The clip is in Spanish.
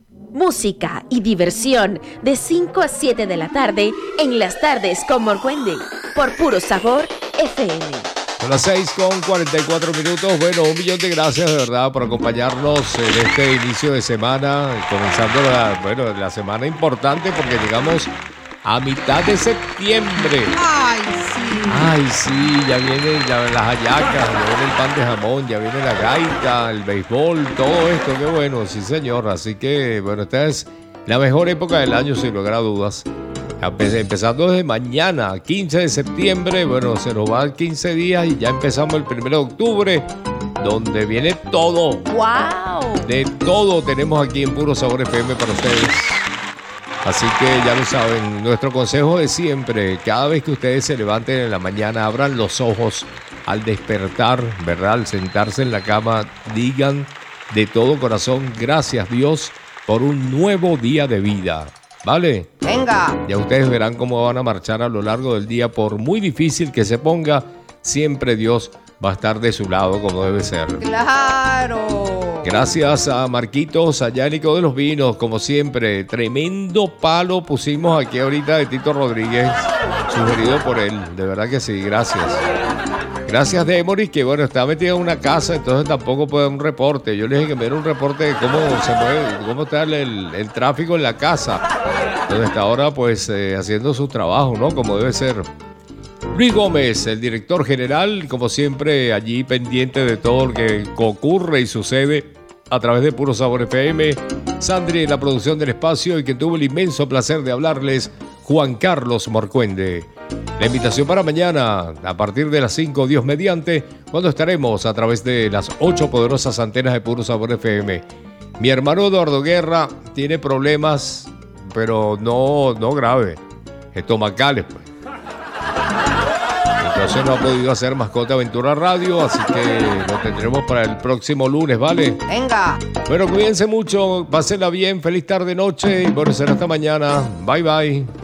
Música y diversión de 5 a 7 de la tarde en Las Tardes con Morcuende por Puro Sabor FM. Son las 6:44. Bueno, 1.000.000 de gracias de verdad por acompañarnos en este inicio de semana, comenzando la semana importante porque llegamos a mitad de septiembre. Ay, sí, ya vienen las hallacas, ya viene el pan de jamón, ya viene la gaita, el béisbol, todo esto, qué bueno, sí señor. Así que, bueno, esta es la mejor época del año, sin lugar a dudas. Empezando desde mañana, 15 de septiembre, bueno, se nos van 15 días y ya empezamos el 1 de octubre, donde viene todo. ¡Wow! De todo tenemos aquí en Puro Sabor FM para ustedes. Así que ya lo saben, nuestro consejo de siempre, cada vez que ustedes se levanten en la mañana, abran los ojos al despertar, ¿verdad? Al sentarse en la cama, digan de todo corazón, gracias Dios por un nuevo día de vida, ¿vale? Venga. Ya ustedes verán cómo van a marchar a lo largo del día, por muy difícil que se ponga, siempre Dios va a estar de su lado como debe ser. ¡Claro! Gracias a Marquitos, a Yánico de los Vinos, como siempre. Tremendo palo pusimos aquí ahorita de Tito Rodríguez, sugerido por él. De verdad que sí, gracias. Gracias Demoris, que bueno, está metido en una casa, entonces tampoco puede dar un reporte. Yo le dije que me diera un reporte de cómo se mueve, cómo está el tráfico en la casa. Entonces está ahora pues haciendo su trabajo, ¿no? Como debe ser. Luis Gómez, el director general, como siempre, allí pendiente de todo lo que ocurre y sucede a través de Puro Sabor FM. Sandri en la producción del espacio y quien tuvo el inmenso placer de hablarles, Juan Carlos Morcuende. La invitación para mañana, a partir de las 5, Dios mediante, cuando estaremos a través de las 8 poderosas antenas de Puro Sabor FM. Mi hermano Eduardo Guerra tiene problemas, pero no grave, estomacales, pues. Entonces no ha podido hacer Mascota Aventura Radio, así que lo tendremos para el próximo lunes, ¿vale? Venga. Bueno, cuídense mucho, pásenla bien, feliz tarde, noche y bueno, será hasta mañana. Bye, bye.